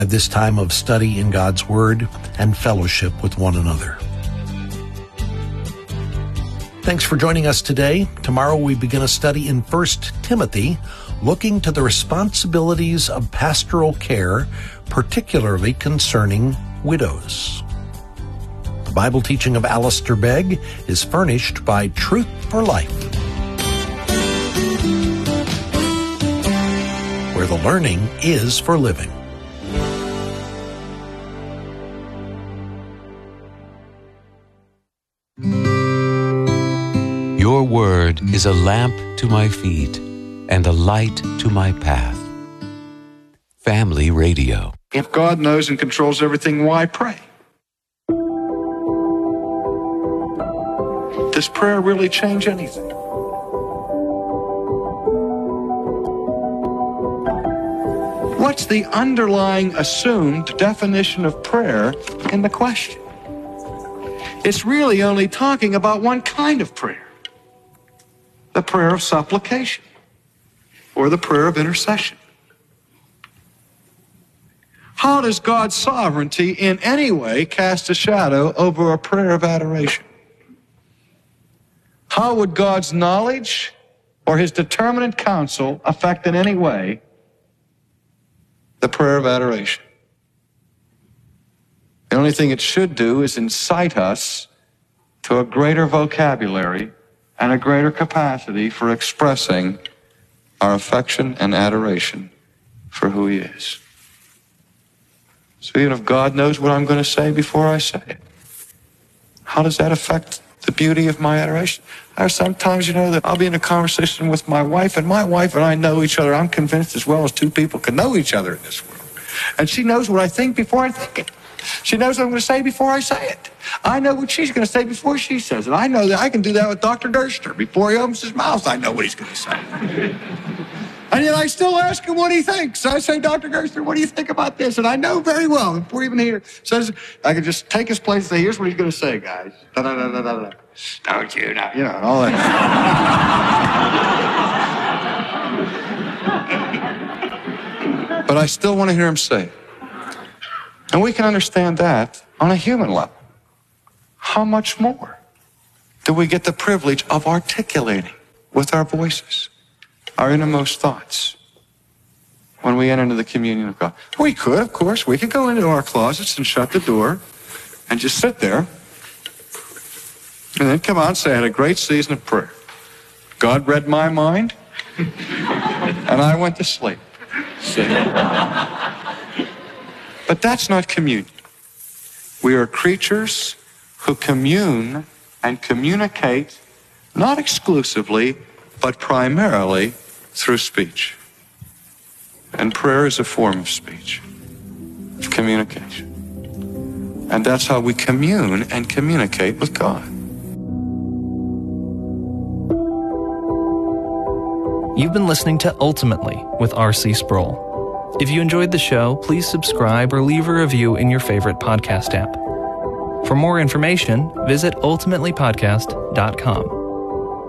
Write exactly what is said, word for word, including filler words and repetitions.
at this time of study in God's Word and fellowship with one another. Thanks for joining us today. Tomorrow we begin a study in First Timothy, looking to the responsibilities of pastoral care, particularly concerning widows. The Bible teaching of Alistair Begg is furnished by Truth for Life, where the learning is for living. Your word is a lamp to my feet and a light to my path. Family Radio. If God knows and controls everything, why pray? Does prayer really change anything? What's the underlying assumed definition of prayer in the question? It's really only talking about one kind of prayer. The prayer of supplication, or the prayer of intercession. How does God's sovereignty in any way cast a shadow over a prayer of adoration? How would God's knowledge or his determinate counsel affect in any way the prayer of adoration? The only thing it should do is incite us to a greater vocabulary and a greater capacity for expressing our affection and adoration for who he is. So even if God knows what I'm going to say before I say it, how does that affect the beauty of my adoration? There are sometimes, you know, that I'll be in a conversation with my wife, and my wife and I know each other, I'm convinced, as well as two people can know each other in this world. And she knows what I think before I think it. She knows what I'm going to say before I say it. I know what she's going to say before she says it. I know that I can do that with Doctor Gerster. Before he opens his mouth, I know what he's going to say. And yet I still ask him what he thinks. I say, Doctor Gerster, what do you think about this? And I know very well, before he even he says, I can just take his place and say, here's what he's going to say, guys. Da, da, da, da, da, da. Don't you know? You know, and all that. But I still want to hear him say it. And we can understand that on a human level. How much more do we get the privilege of articulating with our voices our innermost thoughts when we enter into the communion of God? We could, of course. We could go into our closets and shut the door and just sit there and then come out and say, I had a great season of prayer. God read my mind and I went to sleep. See? But that's not communion. We are creatures who commune and communicate not exclusively, but primarily through speech. And prayer is a form of speech, of communication. And that's how we commune and communicate with God. You've been listening to Ultimately with R C Sproul. If you enjoyed the show, please subscribe or leave a review in your favorite podcast app. For more information, visit ultimately podcast dot com.